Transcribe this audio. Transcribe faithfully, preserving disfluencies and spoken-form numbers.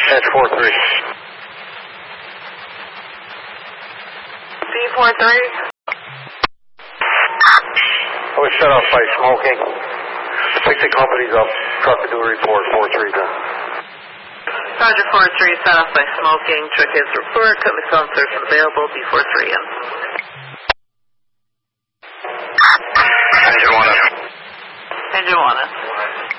That's four three. C four three? I was shut off by smoking. Pick the companies up. Truck to do a report. four three done. Roger four three, set off by smoking. Truck has report. Company phone service available. B four three in. Engine one up. Engine one in.